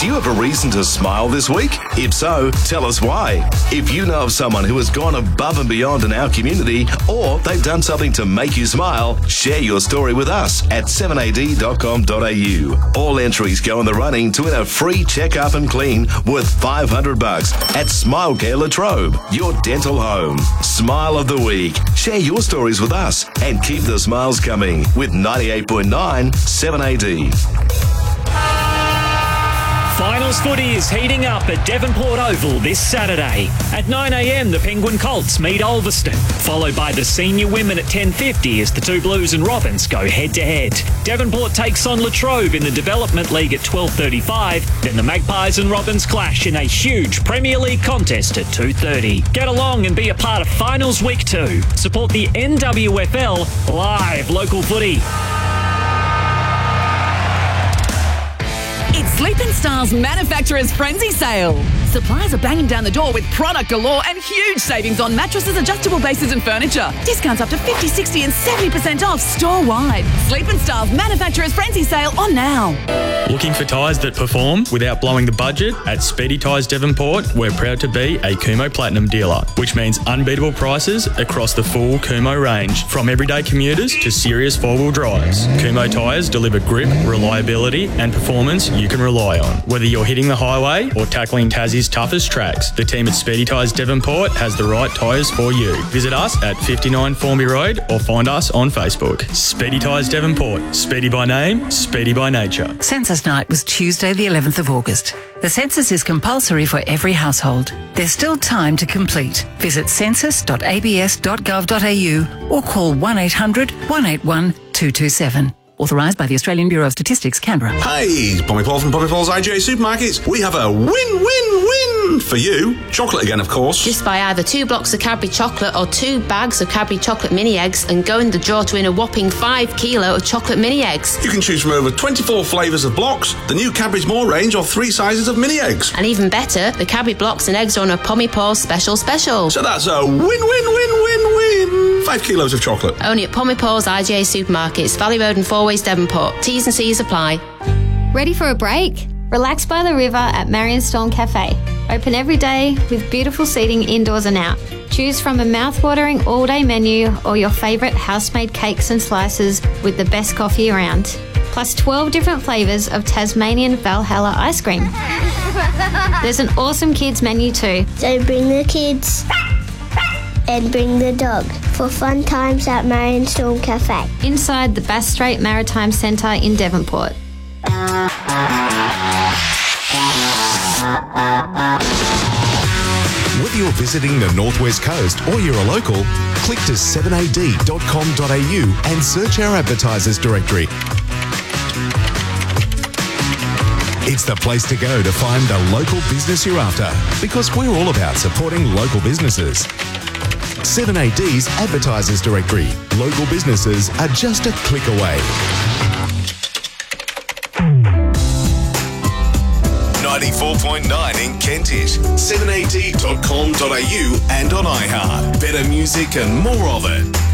Do you have a reason to smile this week? If so, tell us why. If you know of someone who has gone above and beyond in our community, or they've done something to make you smile, share your story with us at 7ad.com.au. All entries go in the running to win a free check-up and clean worth $500 at Smile Care Latrobe, your dental home. Smile of the week. Share your stories with us and keep the smiles coming with 98.9 7AD. Finals footy is heating up at Devonport Oval this Saturday. At 9 a.m, the Penguin Colts meet Ulverston, followed by the senior women at 10:50 as the two Blues and Robins go head-to-head. Devonport takes on Latrobe in the Development League at 12:35. Then the Magpies and Robins clash in a huge Premier League contest at 2:30. Get along and be a part of Finals Week 2. Support the NWFL live local footy. It's Sleep in Style's Manufacturer's Frenzy Sale. Suppliers are banging down the door with product galore and huge savings on mattresses, adjustable bases and furniture. Discounts up to 50, 60 and 70% off store-wide. Sleep in Style's Manufacturer's Frenzy Sale on now. Looking for tyres that perform without blowing the budget? At Speedy Tyres Devonport, we're proud to be a Kumho Platinum dealer, which means unbeatable prices across the full Kumho range, from everyday commuters to serious four-wheel drives. Kumho tyres deliver grip, reliability and performance you can rely on. Whether you're hitting the highway or tackling Tassie's toughest tracks, the team at Speedy Tyres Devonport has the right tyres for you. Visit us at 59 Formby Road or find us on Facebook. Speedy Tyres Devonport. Speedy by name, speedy by nature. Census night was Tuesday the 11th of August. The census is compulsory for every household. There's still time to complete. Visit census.abs.gov.au or call 1800 181 227. Authorised by the Australian Bureau of Statistics, Canberra. Hey, Pommy Paul from Pommy Paul's IGA Supermarkets. We have a win-win-win for you. Chocolate again, of course. Just buy either 2 blocks of Cadbury chocolate or 2 bags of Cadbury chocolate mini eggs and go in the draw to win a whopping 5 kilo of chocolate mini eggs. You can choose from over 24 flavours of blocks, the new Cadbury's More range, or 3 sizes of mini eggs. And even better, the Cadbury blocks and eggs are on a Pommy Paul special. So that's a win-win-win-win-win. 5 kilos of chocolate. Only at Pommy Paul's IGA Supermarkets, Valley Road and Four Ways Devonport. T's and C's apply. Ready for a break? Relax by the river at Marion Storm Cafe. Open every day with beautiful seating indoors and out. Choose from a mouth-watering all-day menu or your favourite house-made cakes and slices with the best coffee around. Plus 12 different flavours of Tasmanian Valhalla ice cream. There's an awesome kids menu too. So bring the kids and bring the dog for fun times at Marion Storm Cafe. Inside the Bass Strait Maritime Centre in Devonport. Whether you're visiting the Northwest Coast or you're a local, click to 7ad.com.au and search our advertisers directory. It's the place to go to find the local business you're after, because we're all about supporting local businesses. 7AD's advertisers directory. Local businesses are just a click away. 94.9 in Kentish, 7ad.com.au and on iHeart. Better music and more of it.